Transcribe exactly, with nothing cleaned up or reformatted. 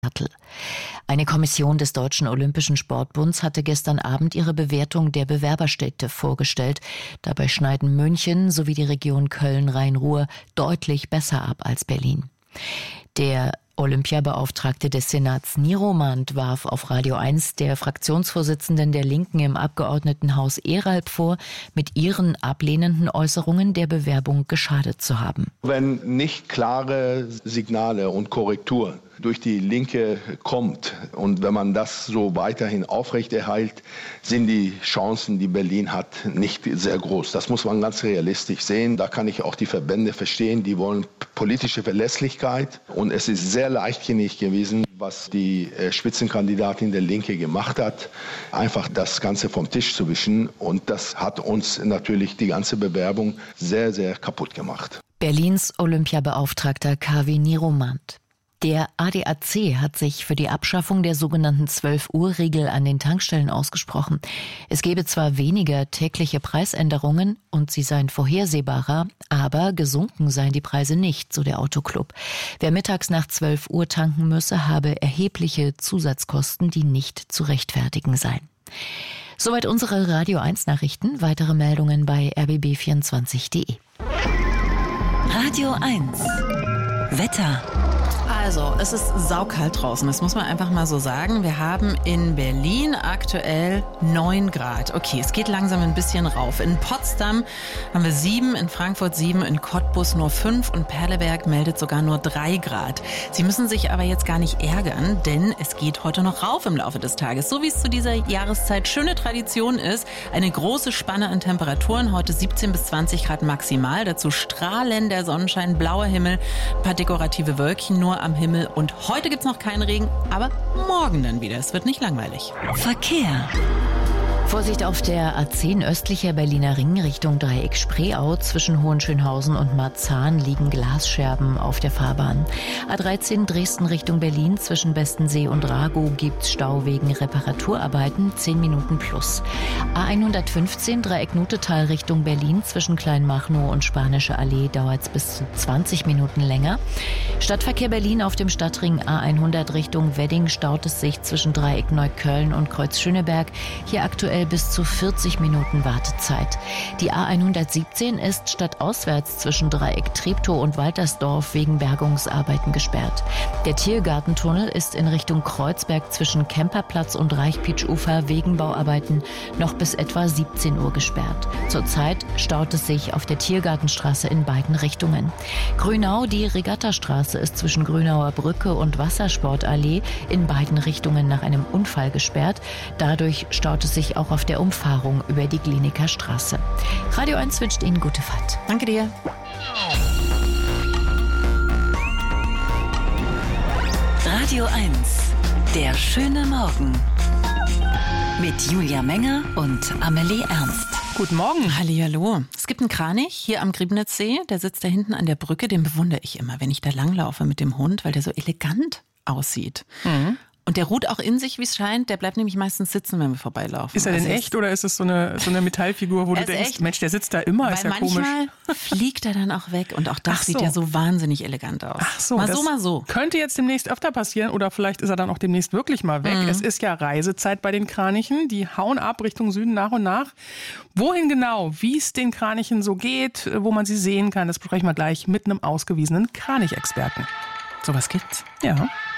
Eine Kommission des Deutschen Olympischen Sportbunds hatte gestern Abend ihre Bewertung der Bewerberstädte vorgestellt. Dabei schneiden München sowie die Region Köln-Rhein-Ruhr deutlich besser ab als Berlin. Der Olympiabeauftragte des Senats Nieromand warf auf Radio eins der Fraktionsvorsitzenden der Linken im Abgeordnetenhaus Eralb vor, mit ihren ablehnenden Äußerungen der Bewerbung geschadet zu haben. Wenn nicht klare Signale und Korrektur durch die Linke kommt und wenn man das so weiterhin aufrechterhält, sind die Chancen, die Berlin hat, nicht sehr groß. Das muss man ganz realistisch sehen. Da kann ich auch die Verbände verstehen, die wollen politische Verlässlichkeit. Und es ist sehr leichtsinnig gewesen, was die Spitzenkandidatin der Linke gemacht hat, einfach das Ganze vom Tisch zu wischen. Und das hat uns natürlich die ganze Bewerbung sehr, sehr kaputt gemacht. Berlins Olympiabeauftragter Kaveh Nieromand. Der A D A C hat sich für die Abschaffung der sogenannten zwölf-Uhr-Regel an den Tankstellen ausgesprochen. Es gebe zwar weniger tägliche Preisänderungen und sie seien vorhersehbarer, aber gesunken seien die Preise nicht, so der Autoclub. Wer mittags nach zwölf Uhr tanken müsse, habe erhebliche Zusatzkosten, die nicht zu rechtfertigen seien. Soweit unsere Radio eins Nachrichten. Weitere Meldungen bei r b b vierundzwanzig punkt d e. Radio eins Wetter. Also, es ist saukalt draußen, das muss man einfach mal so sagen. Wir haben in Berlin aktuell neun Grad. Okay, es geht langsam ein bisschen rauf. In Potsdam haben wir sieben, in Frankfurt sieben, in Cottbus nur fünf und Perleberg meldet sogar nur drei Grad. Sie müssen sich aber jetzt gar nicht ärgern, denn es geht heute noch rauf im Laufe des Tages. So wie es zu dieser Jahreszeit schöne Tradition ist, eine große Spanne an Temperaturen. Heute siebzehn bis zwanzig Grad maximal. Dazu strahlender Sonnenschein, blauer Himmel, ein paar dekorative Wölkchen nur am Himmel und heute gibt's noch keinen Regen, aber morgen dann wieder. Es wird nicht langweilig. Verkehr. Vorsicht auf der A zehn östlicher Berliner Ring Richtung Dreieck Spreeau. Zwischen Hohenschönhausen und Marzahn liegen Glasscherben auf der Fahrbahn. A dreizehn Dresden Richtung Berlin zwischen Bestensee und Ragow gibt's Stau wegen Reparaturarbeiten, zehn Minuten plus. A hundertfünfzehn Dreieck Nutetal Richtung Berlin zwischen Kleinmachnow und Spanische Allee dauert's bis zu zwanzig Minuten länger. Stadtverkehr Berlin auf dem Stadtring A hundert Richtung Wedding staut es sich zwischen Dreieck Neukölln und Kreuz Schöneberg. Hier aktuell bis zu vierzig Minuten Wartezeit. Die A hundertsiebzehn ist stadtauswärts zwischen Dreieck Treptow und Waltersdorf wegen Bergungsarbeiten gesperrt. Der Tiergartentunnel ist in Richtung Kreuzberg zwischen Kemperplatz und Reichpitsch-Ufer wegen Bauarbeiten noch bis etwa siebzehn Uhr gesperrt. Zurzeit staut es sich auf der Tiergartenstraße in beiden Richtungen. Grünau, die Regattastraße ist zwischen Grünauer Brücke und Wassersportallee in beiden Richtungen nach einem Unfall gesperrt. Dadurch staut es sich auch auf der Umfahrung über die Glienicker Straße. Radio eins wünscht Ihnen gute Fahrt. Danke dir. Radio eins, der schöne Morgen. Mit Julia Menger und Amelie Ernst. Guten Morgen. Hallihallo. Es gibt einen Kranich hier am Griebnitzsee, der sitzt da hinten an der Brücke. Den bewundere ich immer, wenn ich da langlaufe mit dem Hund, weil der so elegant aussieht. Mhm. Und der ruht auch in sich, wie es scheint. Der bleibt nämlich meistens sitzen, wenn wir vorbeilaufen. Ist er denn also echt oder ist es so eine, so eine Metallfigur, wo du denkst, echt? Mensch, der sitzt da immer, Weil ist ja manchmal komisch. fliegt er dann auch weg und auch das Ach so. sieht ja so wahnsinnig elegant aus. Ach so, mal das so, mal so. Könnte jetzt demnächst öfter passieren oder vielleicht ist er dann auch demnächst wirklich mal weg. Mhm. Es ist ja Reisezeit bei den Kranichen. Die hauen ab Richtung Süden nach und nach. Wohin genau, wie es den Kranichen so geht, wo man sie sehen kann, das besprechen wir gleich mit einem ausgewiesenen Kranichexperten. Sowas gibt's? Ja.